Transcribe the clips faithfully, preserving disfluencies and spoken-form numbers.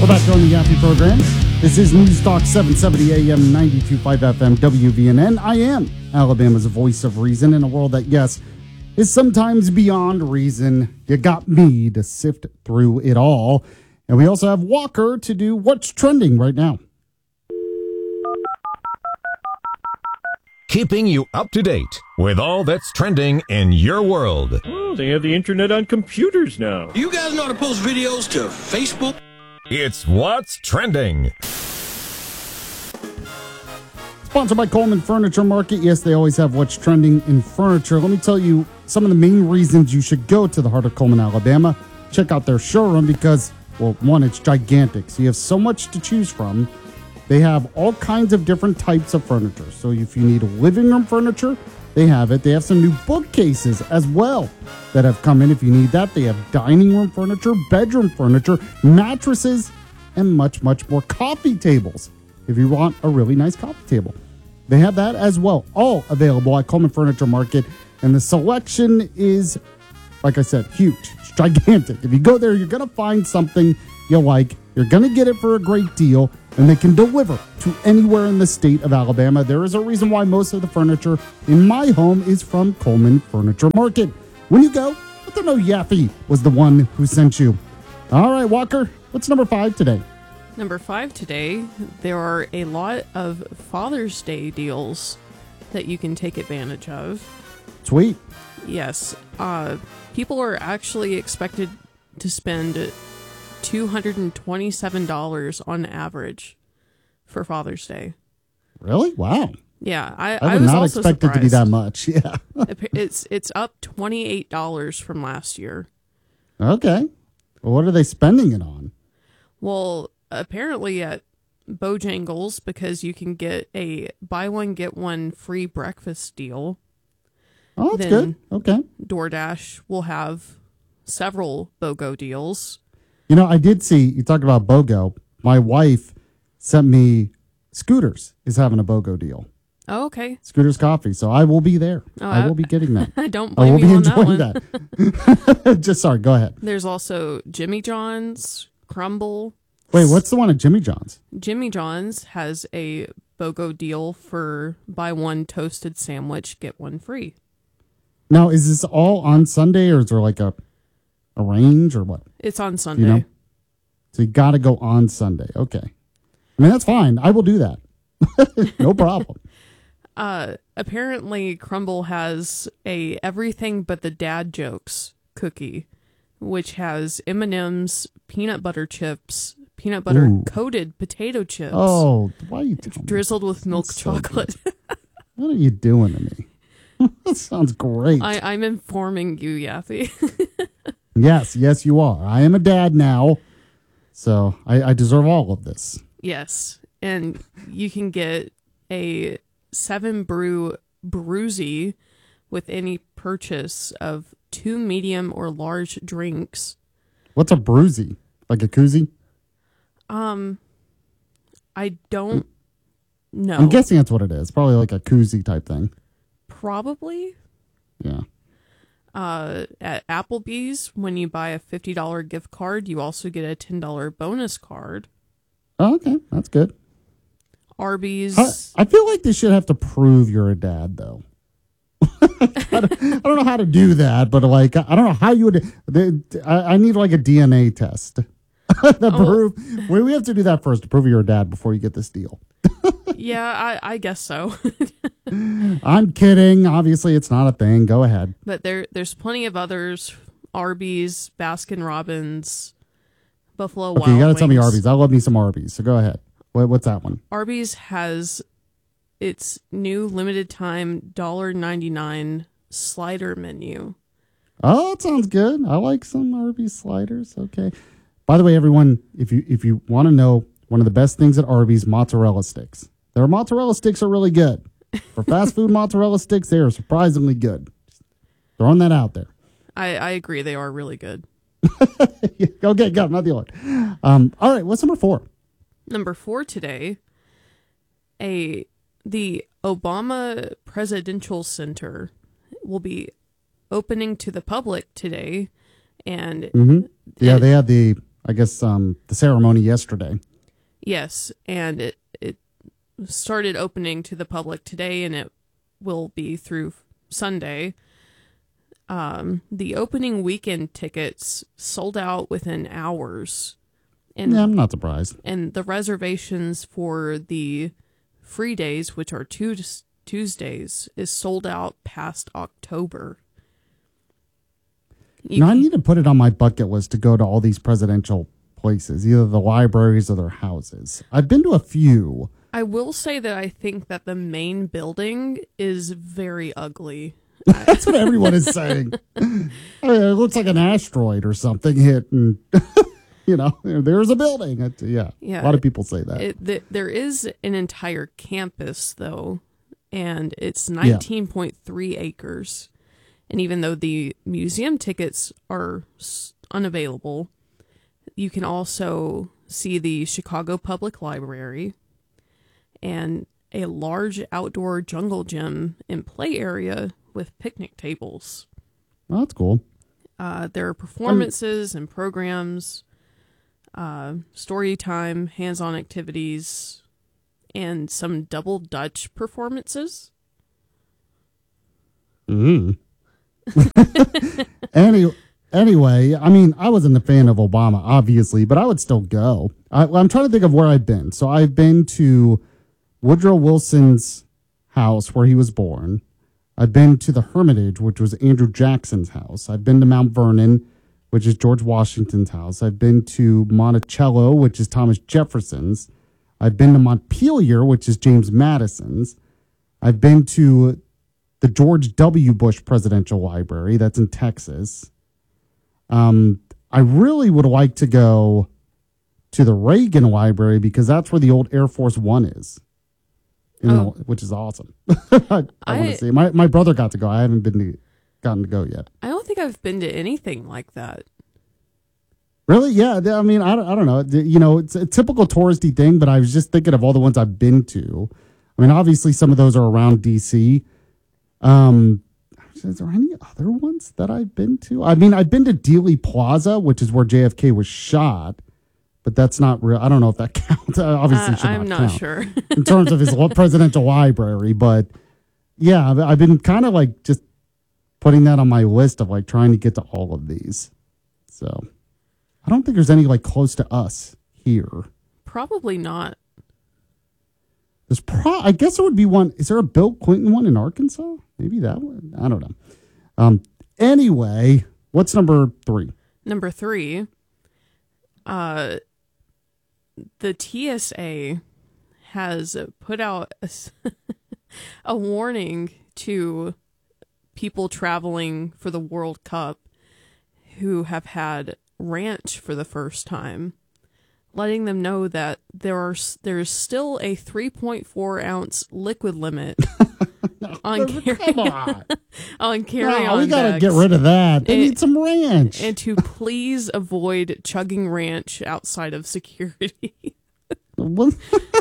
We're back on the Yappy program. This is News Talk seven seventy A M, ninety-two point five F M, W V N N. I am Alabama's voice of reason in a world that, yes, is sometimes beyond reason. You got me to sift through it all. And we also have Walker to do what's trending right now. Keeping you up to date with all that's trending in your world. Oh, they have the internet on computers now. You guys know how to post videos to Facebook? It's What's Trending. Sponsored by Coleman Furniture Market. Yes, they always have what's trending in furniture. Let me tell you some of the main reasons you should go to the heart of Coleman, Alabama. Check out their showroom because, well, one, it's gigantic. So you have so much to choose from. They have all kinds of different types of furniture. So if you need living room furniture, they have it. They have some new bookcases as well that have come in if you need that. They have dining room furniture, bedroom furniture, mattresses, and much, much more. Coffee tables if you want a really nice coffee table. They have that as well. All available at Coleman Furniture Market. And the selection is, like I said, huge. It's gigantic. If you go there, you're going to find something you like. You're going to get it for a great deal. And they can deliver to anywhere in the state of Alabama. There is a reason why most of the furniture in my home is from Coleman Furniture Market. When you go, let them know Yaffy was the one who sent you. All right, Walker, what's number five today? Number five today, there are a lot of Father's Day deals that you can take advantage of. Sweet. Yes. Uh, people are actually expected to spend two hundred twenty-seven dollars on average for Father's Day. Really? Wow. Yeah, I, I I would was not also expect it to be surprised. that much. Yeah. It's it's up twenty-eight dollars from last year. Okay. Well, what are they spending it on? Well, apparently at Bojangles, because you can get a buy one, get one free breakfast deal. Oh, that's Then good. Okay. DoorDash will have several BOGO deals. You know, I did see, you talked about BOGO. My wife sent me Scooters is having a BOGO deal. Oh, okay. Scooters Coffee. So I will be there. Oh, I I- will be getting that. I don't I blame will you be on that enjoying one. that. Just sorry, go ahead. There's also Jimmy John's, Crumble. Wait, what's the one at Jimmy John's? Jimmy John's has a BOGO deal for buy one toasted sandwich, get one free. Now, is this all on Sunday or is there like a, a range or what? It's on Sunday. You know? So you got to go on Sunday. Okay. I mean, that's fine. I will do that. No problem. Uh, apparently, Crumble has a everything but the dad jokes cookie, which has M and M's, peanut butter chips, peanut butter Ooh. coated potato chips, Oh, why are you telling me? drizzled with milk That's so chocolate. What are you doing to me? That sounds great. I, I'm informing you, Yaffy. Yes, yes, you are. I am a dad now, so I, I deserve all of this. Yes, and you can get a seven brew Bruzy with any purchase of two medium or large drinks. What's a bruisey? Like a koozie? Um, I don't know. I'm guessing that's what it is. Probably like a koozie type thing. Probably. Yeah. Uh, at Applebee's, when you buy a fifty dollars gift card, you also get a ten dollars bonus card. Oh, okay, that's good. Arby's. I, I feel like they should have to prove you're a dad, though. I, don't, I don't know how to do that, but like I don't know how you would. They, I, I need like a D N A test. to Oh. prove, we, we have to do that first to prove you're a dad before you get this deal. Yeah, I, I guess so. I'm kidding. Obviously, it's not a thing. Go ahead. But there, there's plenty of others. Arby's, Baskin Robbins, Buffalo Wild Okay, you got to Wings. tell me Arby's. I love me some Arby's. So go ahead. What, what's that one? Arby's has its new limited time one dollar and ninety-nine cents slider menu. Oh, that sounds good. I like some Arby's sliders. Okay. By the way, everyone, if you if you want to know one of the best things at Arby's, mozzarella sticks. Their mozzarella sticks are really good. For fast food mozzarella sticks, they are surprisingly good. Just throwing that out there. I, I agree, they are really good. Okay, go. Not the other. Um, all right, what's number four? Number four today, a the Obama Presidential Center will be opening to the public today, and Mm-hmm. Yeah, they had the I guess, um, the ceremony yesterday. Yes, and it it started opening to the public today, and it will be through Sunday. Um, the opening weekend tickets sold out within hours. And, Yeah, I'm not surprised. and the reservations for the free days, which are Tues- Tuesdays, is sold out past October. You You know, I can- need to put it on my bucket list to go to all these presidential places, either the libraries or their houses. I've been to a few. I will say that I think that the main building is very ugly. That's what everyone is saying. I mean, it looks like an asteroid or something hit, and you know, there's a building. It, yeah, Yeah, a lot of people say that. It, th- there is an entire campus, though, and it's nineteen point three acres. And even though the museum tickets are s- unavailable, you can also see the Chicago Public Library and a large outdoor jungle gym and play area with picnic tables. Well, that's cool. Uh, there are performances and programs, uh, story time, hands-on activities, and some double Dutch performances. Mm. Any, anyway, I mean, I wasn't a fan of Obama, obviously, but I would still go. I, I'm trying to think of where I've been. So I've been to Woodrow Wilson's house where he was born. I've been to the Hermitage, which was Andrew Jackson's house. I've been to Mount Vernon, which is George Washington's house. I've been to Monticello, which is Thomas Jefferson's. I've been to Montpelier, which is James Madison's. I've been to the George W. Bush Presidential Library. That's in Texas. Um, I really would like to go to the Reagan Library because that's where the old Air Force One is. You know, Oh. which is awesome. I, I, want I- to see. My my brother got to go. I haven't been to, gotten to go yet. I don't think I've been to anything like that. Really? Yeah. th- I mean, I don't, I don't know. Th- You know, it's a typical touristy thing, but I was just thinking of all the ones I've been to. I mean, obviously, some of those are around D C. Um, is there any other ones that I've been to? I mean, I've been to Dealey Plaza, which is where J F K was shot, but that's not real. I don't know if that counts. Uh, Obviously, Uh, it should I'm not not count sure. in terms of his lo- presidential library. But yeah, I've, I've been kind of like just putting that on my list of like trying to get to all of these. So I don't think there's any like close to us here. Probably not. There's pro. I guess there would be one. Is there a Bill Clinton one in Arkansas? Maybe that one. I don't know. Um. Anyway, what's number three? Number three, uh, the T S A has put out a, s- a warning to people traveling for the World Cup who have had ranch for the first time, letting them know that there are s- there's still a three point four ounce liquid limit on carry Come on. on carry No, on we gotta bags. get rid of that. They And- need some ranch. And to please avoid chugging ranch outside of security. What-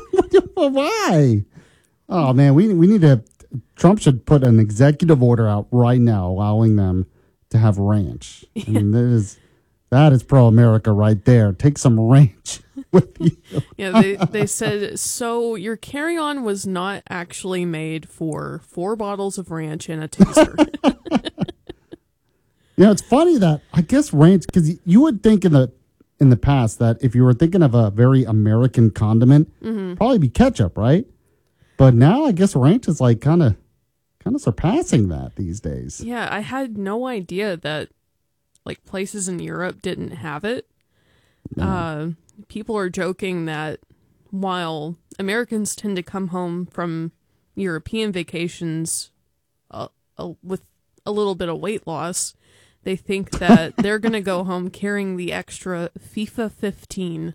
Why? Oh man, we we need to. Trump should put an executive order out right now allowing them to have ranch. I mean, that is that is pro America right there. Take some ranch with you. Yeah, they, they said, so your carry-on was not actually made for four bottles of ranch and a taser. You know, it's funny that I guess ranch, because you would think in the in the past that if you were thinking of a very American condiment, probably be ketchup, right? But now I guess ranch is like kind of kind of surpassing that these days. Yeah, I had no idea that like places in Europe didn't have it. Uh, people are joking that while Americans tend to come home from European vacations uh, uh, with a little bit of weight loss, they think that they're going to go home carrying the extra FIFA fifteen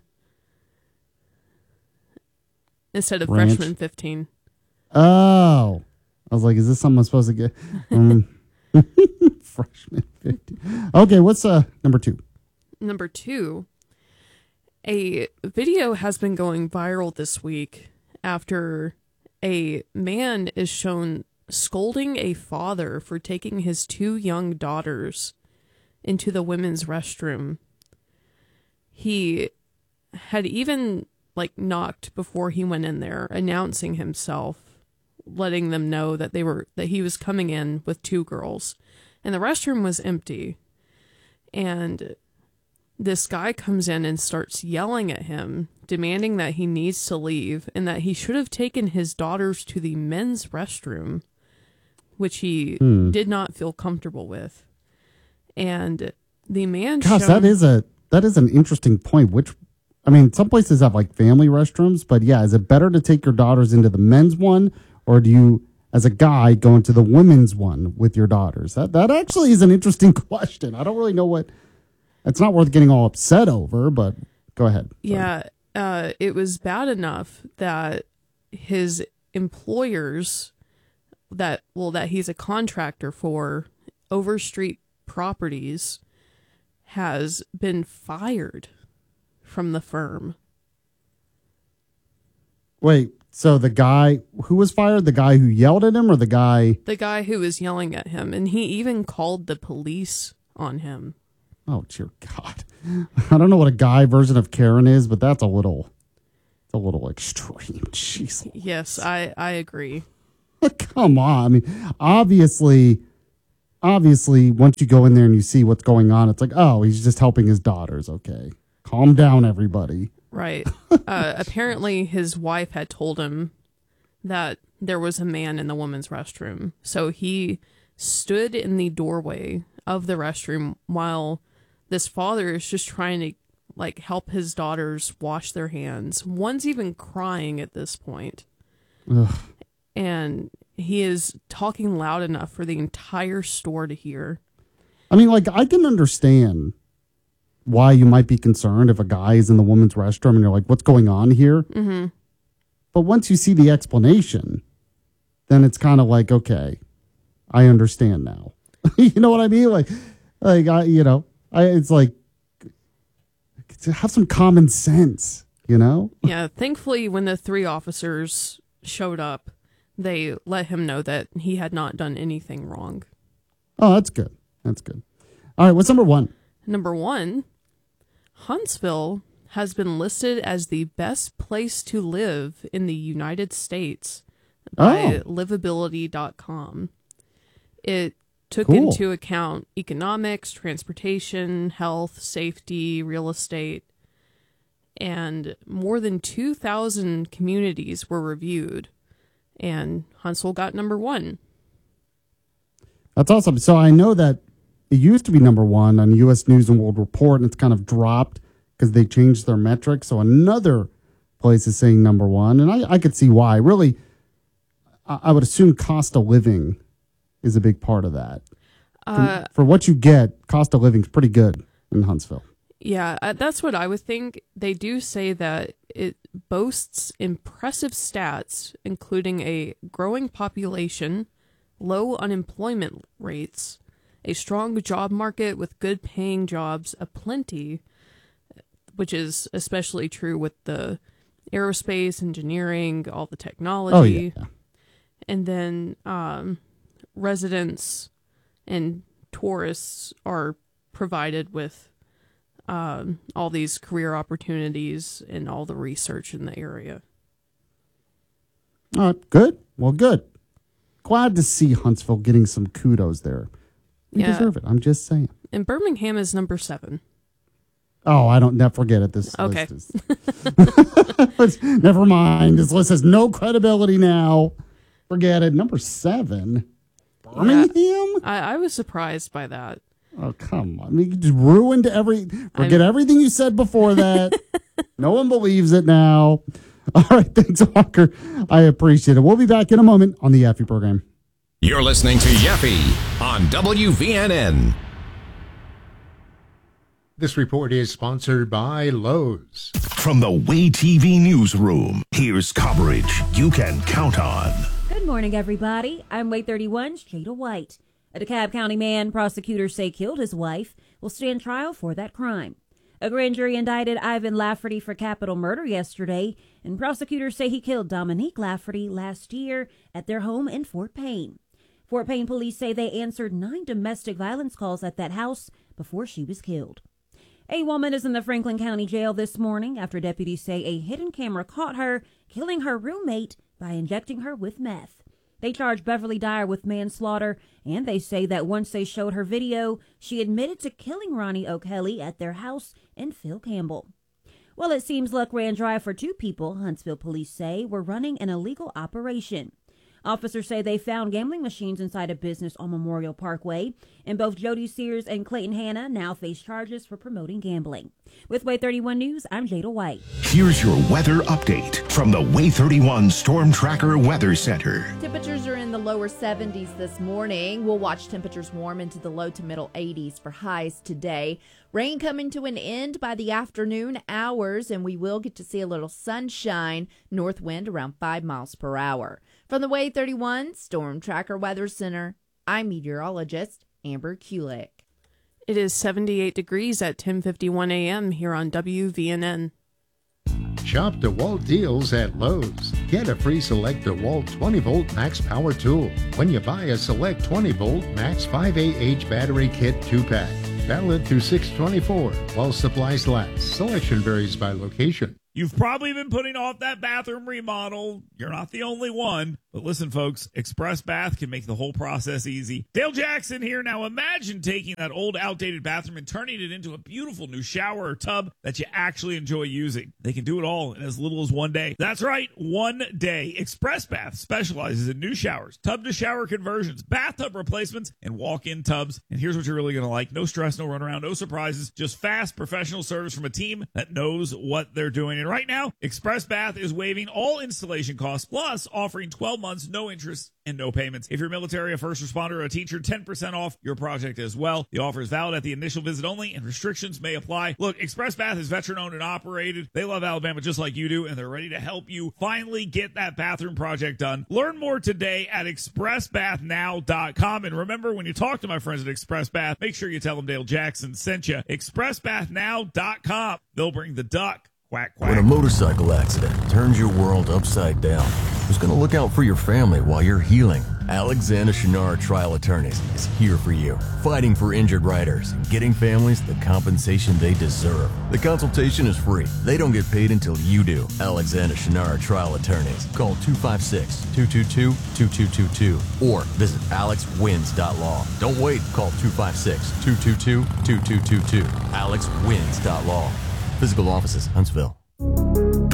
instead of Ranch. freshman fifteen. Oh, I was like, is this something I'm supposed to get? Um, freshman fifty. Okay, what's uh number two? Number two, a video has been going viral this week after a man is shown scolding a father for taking his two young daughters into the women's restroom. he had even like knocked before he went in there, announcing himself, letting them know that they were that he was coming in with two girls, and the restroom was empty. And this guy comes in and starts yelling at him, demanding that he needs to leave and that he should have taken his daughters to the men's restroom, which he hmm. did not feel comfortable with. And the man Gosh, shown, that is a that is an interesting point. Which, I mean, some places have like family restrooms, but yeah, is it better to take your daughters into the men's one, or do you, as a guy, go into the women's one with your daughters? That that actually is an interesting question. I don't really know what. It's not worth getting all upset over, but go ahead. Sorry. Yeah, uh, it was bad enough that his employers, that well, that he's a contractor for, Overstreet Properties, has been fired from the firm. Wait, so the guy who was fired, the guy who yelled at him, or the guy? The guy who was yelling at him, and he even called the police on him. Oh, dear God. I don't know what a guy version of Karen is, but that's a little, it's a little extreme. Jeez. Yes, I, I agree. Come on. I mean, obviously, obviously, once you go in there and you see what's going on, it's like, oh, he's just helping his daughters. Okay. Calm down, everybody. Right. uh, apparently, his wife had told him that there was a man in the women's restroom. So he stood in the doorway of the restroom while this father is just trying to like help his daughters wash their hands. One's even crying at this point. Ugh. And he is talking loud enough for the entire store to hear. I mean, like, I can understand why you might be concerned if a guy is in the women's restroom and you're like, what's going on here? Mm-hmm. But once you see the explanation, then it's kind of like, okay, I understand now. You know what I mean? Like, like I, you know, I, it's like, have some common sense, you know? Yeah. Thankfully, when the three officers showed up, they let him know that he had not done anything wrong. Oh, that's good. That's good. All right. What's number one? Number one, Huntsville has been listed as the best place to live in the United States by oh. livability dot com. It took Cool. into account economics, transportation, health, safety, real estate, and more than two thousand communities were reviewed, and Huntsville got number one. That's awesome. So I know that it used to be number one on U S News and World Report, and it's kind of dropped because they changed their metrics. So another place is saying number one, and I, I could see why. Really, I, I would assume cost of living is a big part of that. Uh, for, for what you get, cost of living is pretty good in Huntsville. Yeah, uh, that's what I would think. They do say that it boasts impressive stats, including a growing population, low unemployment rates, a strong job market with good paying jobs aplenty, which is especially true with the aerospace, engineering, all the technology. Oh, yeah. And then um, residents and tourists are provided with um, all these career opportunities and all the research in the area. All right, good. Well, good. Glad to see Huntsville getting some kudos there. You Yeah. deserve it. I'm just saying. And Birmingham is number seven. Oh, I don't. Never forget it. This Okay. list is. Never mind. This list has no credibility now. Forget it. Number seven, Birmingham. I, I was surprised by that. Oh, come on! I mean, you just ruined every. Forget I'm- everything you said before that. No one believes it now. All right, thanks, Walker. I appreciate it. We'll be back in a moment on the Yaffee program. You're listening to Yaffee on W V N N. This report is sponsored by Lowe's. From the Way T V newsroom, here's coverage you can count on. Good morning, everybody. I'm Way thirty-one's Jada White. A DeKalb County man prosecutors say killed his wife will stand trial for that crime. A grand jury indicted Ivan Lafferty for capital murder yesterday, and prosecutors say he killed Dominique Lafferty last year at their home in Fort Payne. Fort Payne police say they answered nine domestic violence calls at that house before she was killed. A woman is in the Franklin County Jail this morning after deputies say a hidden camera caught her killing her roommate by injecting her with meth. They charge Beverly Dyer with manslaughter, and they say that once they showed her video, she admitted to killing Ronnie O'Kelly at their house in Phil Campbell. Well, it seems luck ran dry for two people, Huntsville police say, were running an illegal operation. Officers say they found gambling machines inside a business on Memorial Parkway, and both Jody Sears and Clayton Hanna now face charges for promoting gambling. With Way thirty-one News, I'm Jada White. Here's your weather update from the Way thirty-one Storm Tracker Weather Center. Temperatures are in the lower seventies this morning. We'll watch temperatures warm into the low to middle eighties for highs today. Rain coming to an end by the afternoon hours, and we will get to see a little sunshine. North wind around five miles per hour. From the Way thirty-one Storm Tracker Weather Center, I'm meteorologist Amber Kulik. It is seventy-eight degrees at ten fifty-one a.m. here on W V N N. Shop DeWalt deals at Lowe's. Get a free Select DeWalt twenty volt Max Power Tool when you buy a Select twenty volt Max five A H battery kit two pack. Valid through six twenty-four while supplies last. Selection varies by location. You've probably been putting off that bathroom remodel. You're not the only one. But listen, folks, Express Bath can make the whole process easy. Dale Jackson here. Now imagine taking that old outdated bathroom and turning it into a beautiful new shower or tub that you actually enjoy using. They can do it all in as little as one day. That's right, one day. Express Bath specializes in new showers, tub-to-shower conversions, bathtub replacements, and walk-in tubs. And here's what you're really going to like. No stress, no runaround, no surprises, just fast professional service from a team that knows what they're doing. And right now, Express Bath is waiving all installation costs, plus offering twelve months, no interest, and no payments. If you're military, a first responder, or a teacher, ten percent off your project as well. The offer is valid at the initial visit only, and restrictions may apply. Look, Express Bath is veteran-owned and operated. They love Alabama just like you do, and they're ready to help you finally get that bathroom project done. Learn more today at express bath now dot com. And remember, when you talk to my friends at Express Bath, make sure you tell them Dale Jackson sent you. express bath now dot com. They'll bring the duck. Quack, quack. When a motorcycle accident turns your world upside down, who's going to look out for your family while you're healing? Alexander Shinar Trial Attorneys is here for you, fighting for injured riders and getting families the compensation they deserve. The consultation is free. They don't get paid until you do. Alexander Shinar Trial Attorneys. Call two five six, two two two, two two two two or visit alex wins dot law. Don't wait. Call two five six, two two two, two two two two. alex wins dot law. Physical offices, Huntsville.